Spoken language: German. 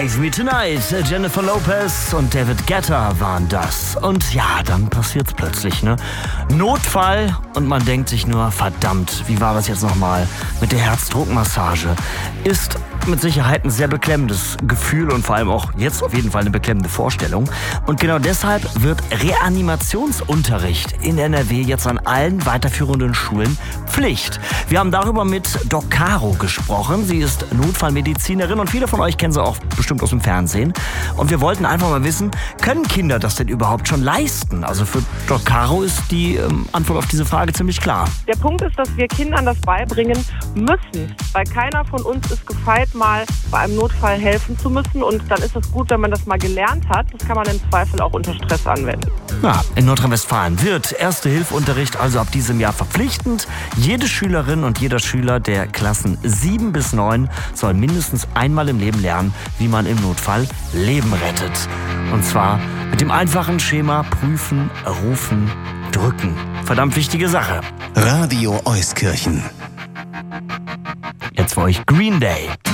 Take Me Tonight. Jennifer Lopez und David Guetta waren das. Und ja, dann passiert's plötzlich, ne? Notfall und man denkt sich nur, verdammt, wie war das jetzt nochmal mit der Herzdruckmassage? Ist mit Sicherheit ein sehr beklemmendes Gefühl und vor allem auch jetzt auf jeden Fall eine beklemmende Vorstellung. Und genau deshalb wird Reanimationsunterricht in NRW jetzt an allen weiterführenden Schulen Pflicht. Wir haben darüber mit Doc Caro gesprochen. Sie ist Notfallmedizinerin und viele von euch kennen sie auch bestimmt aus dem Fernsehen. Und wir wollten einfach mal wissen, können Kinder das denn überhaupt schon leisten? Also für Doc Caro ist die Antwort auf diese Frage ziemlich klar. Der Punkt ist, dass wir Kindern das beibringen müssen, weil keiner von uns ist gefeit, mal bei einem Notfall helfen zu müssen. Und dann ist es gut, wenn man das mal gelernt hat. Das kann man im Zweifel auch unter Stress anwenden. Ja, in Nordrhein-Westfalen wird Erste-Hilfe-Unterricht also ab diesem Jahr verpflichtend. Jede Schülerin und jeder Schüler der Klassen 7 bis 9 soll mindestens einmal im Leben lernen, wie man im Notfall Leben rettet. Und zwar mit dem einfachen Schema prüfen, rufen, drücken. Verdammt wichtige Sache. Radio Euskirchen. Jetzt für euch Green Day.